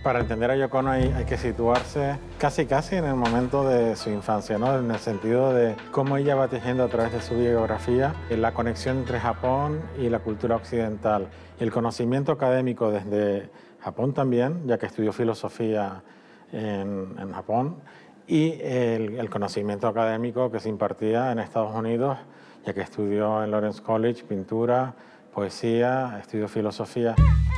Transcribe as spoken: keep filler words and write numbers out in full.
Para entender a Yoko Ono hay, hay que situarse casi casi en el momento de su infancia, ¿no? En el sentido de cómo ella va tejiendo a través de su biografía la conexión entre Japón y la cultura occidental. El conocimiento académico desde Japón también, ya que estudió filosofía en, en Japón, y el, el conocimiento académico que se impartía en Estados Unidos, ya que estudió en Lawrence College pintura, poesía, estudió filosofía.